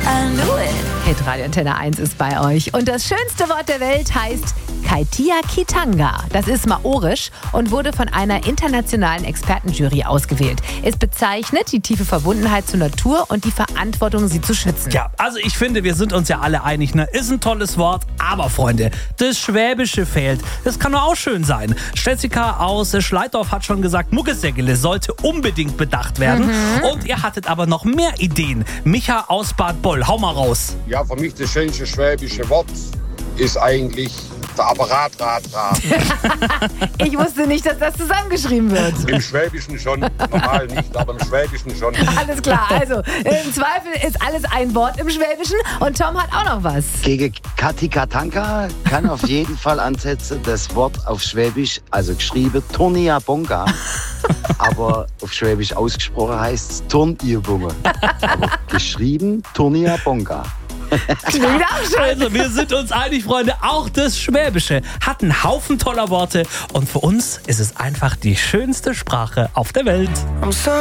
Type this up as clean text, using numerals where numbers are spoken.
I knew it. Hitradio Antenne 1 ist bei euch. Und das schönste Wort der Welt heißt Kaitia-Kitanga. Das ist maorisch und wurde von einer internationalen Expertenjury ausgewählt. Es bezeichnet die tiefe Verbundenheit zur Natur und die Verantwortung, sie zu schützen. Ja, also ich finde, wir sind uns ja alle einig, ne? Ist ein tolles Wort, aber Freunde, das Schwäbische fehlt. Das kann doch auch schön sein. Jessica aus Schleitorf hat schon gesagt, Muckesäckele sollte unbedingt bedacht werden. Und ihr hattet aber noch mehr Ideen. Micha aus Bad Boll, hau mal raus. Ja, für mich das schönste schwäbische Wort ist eigentlich der Apparat. Ich wusste nicht, dass das zusammengeschrieben wird. Im Schwäbischen schon, normal nicht, aber im Schwäbischen schon. Alles klar, also im Zweifel ist alles ein Wort im Schwäbischen und Tom hat auch noch was. Gegen Katikatanka kann auf jeden Fall ansetzen das Wort auf Schwäbisch, also geschrieben Turnia Bonga, aber auf Schwäbisch ausgesprochen heißt es Turnübungen. Aber geschrieben Turnia Bonga. Klingt auch schön. Also, wir sind uns einig, Freunde, auch das Schwäbische hat einen Haufen toller Worte und für uns ist es einfach die schönste Sprache auf der Welt. I'm sorry.